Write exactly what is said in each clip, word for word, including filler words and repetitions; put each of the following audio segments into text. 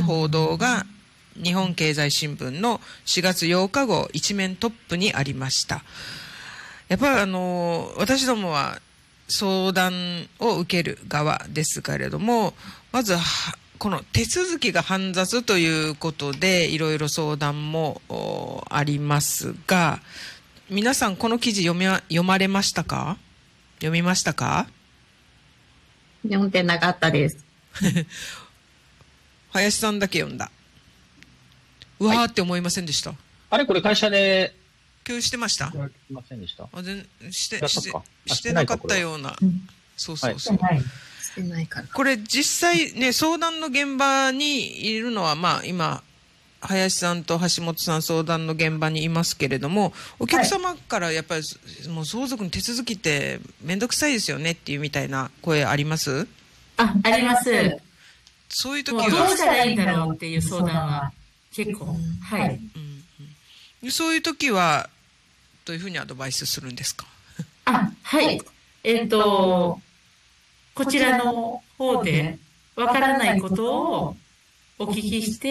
報道が日本経済新聞のしがつようか号一面トップにありました。やっぱりあの私どもは相談を受ける側ですけれども、まずこの手続きが煩雑ということでいろいろ相談もありますが、皆さんこの記事読み読まれましたか？読みましたか？ 読んでなかったです。 林さんだけ読んだ。うわーって思いませんでした？ あれこれ会社で共有してました？ 聞きませんでした。 あ、全してやったしてかあしてなかったような。 うん、 そうそうそう。 はい、してないから。 これ実際ね、相談の現場にいるのはまあ今林さんと橋本さん相談の現場にいますけれども、お客様からやっぱり、はい、もう相続の手続きってめんどくさいですよねっていうみたいな声あります？ あ、あります。 そういう時はどうしたらいいんだろうっていう相談は結構、はい、 うんうん、そういう時はどういうふうにアドバイスするんですか？ あ、はい。えっと、こちらの方でわからないことをお聞きして、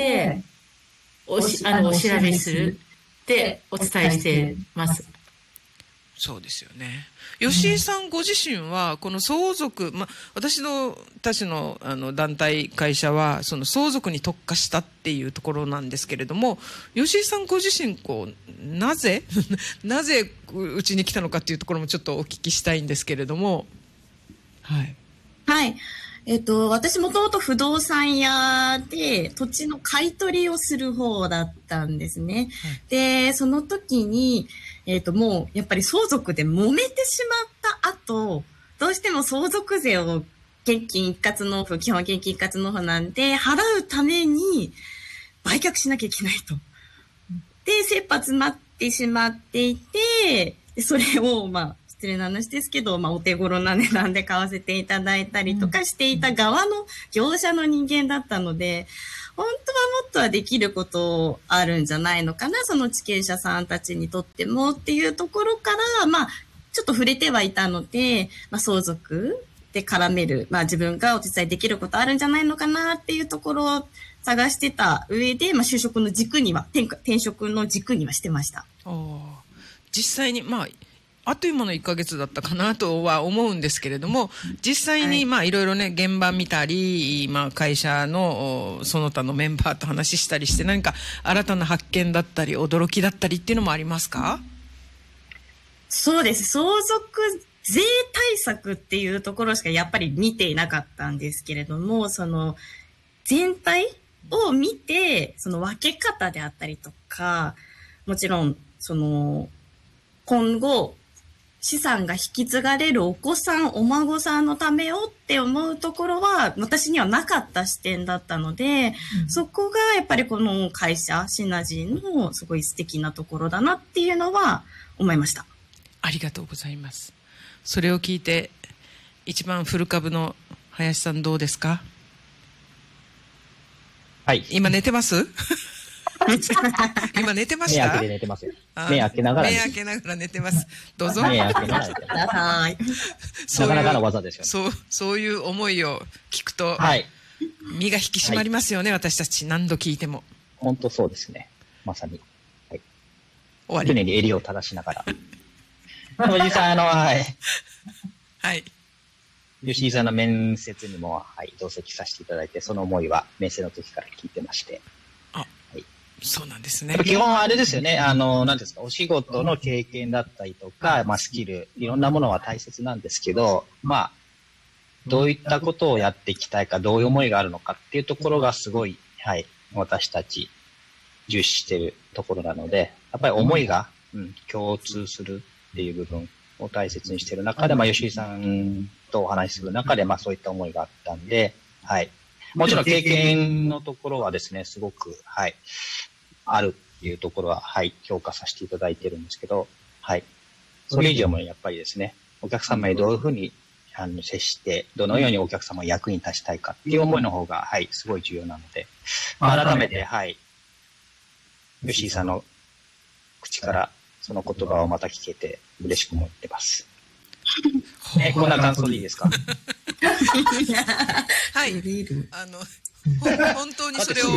おし、あの、お調べするってお伝えしてます。 そうですよね。吉井さんご自身はこの相続、ま、私のたちのあの団体会社はその相続に特化したっていうところなんですけれども、吉井さんご自身こうなぜなぜうちに来たのかっていうところもちょっとお聞きしたいんですけれども。はい。 はい。えっと、私もともと不動産屋で土地の買い取りをする方だったんですね。はい、で、その時に、えっと、もうやっぱり相続で揉めてしまった後、どうしても相続税を現金一括納付、基本現金一括納付なんで、払うために売却しなきゃいけないと。で、切羽詰まってしまっていて、でそれを、まあ、失礼な話ですけど、まあ、お手頃な値段で買わせていただいたりとかしていた側の業者の人間だったので、本当はもっとはできることあるんじゃないのかな、その地権者さんたちにとってもっていうところから、まあ、ちょっと触れてはいたので、まあ、相続で絡める、まあ、自分がお手伝いできることあるんじゃないのかなっていうところを探してた上で、まあ、就職の軸には、転、転職の軸にはしてました。 お実際に、まあ、あっという間のいっかげつだったかなとは思うんですけれども、実際にまあいろいろね現場見たり、まあ、会社のその他のメンバーと話したりして、何か新たな発見だったり驚きだったりっていうのもありますか？ そうです。相続税対策っていうところしかやっぱり見ていなかったんですけれども、その全体を見て、その分け方であったりとか、もちろんその今後資産が引き継がれるお子さん、お孫さんのためをって思うところは私にはなかった視点だったので、うん、そこがやっぱりこの会社、シナジーのすごい素敵なところだなっていうのは思いました。 ありがとうございます。それを聞いて一番古株の林さんどうですか？ はい。 今寝てます今寝てました？ 目開けて寝てますよ。目開けながら。 目開けながら寝てます。どうぞ。 目開けながら寝てます。はい。なかなかの技ですよね。 そう、そういう思いを聞くと、 はい。 身が引き締まりますよね、はい、私たち何度聞いても。 本当そうですね。まさに。はい。 終わり。 常に襟を正しながら。おじさん、あの、はい。 はい。 吉井さんの面接にも、はい、同席させていただいて、その思いは面接の時から聞いてまして。 あ、はい。そうなんですね。 基本あれですよね。あの、何ですか、お仕事の経験だったりとか、まあ、スキル、いろんなものは大切なんですけど、まあ、どういったことをやっていきたいか、どういう思いがあるのかっていうところがすごい、はい、私たち重視しているところなので、やっぱり思いが、うん、共通するっていう部分を大切にしている中で、まあ、吉井さんとお話しする中で、まあ、そういった思いがあったんで、はい。もちろん経験のところはですね、すごく、はい、あるっていうところは、はい、評価させていただいてるんですけど、はい。それ以上もやっぱりですね、お客様にどういうふうにあの接して、どのようにお客様を役に立ちたいかっていう思いの方が、はい、すごい重要なので、まあ、改めて、はい、吉井さんの口からその言葉をまた聞けて嬉しく思ってます。え、こんな感想でいいですか？ はい。あの、本当にそれを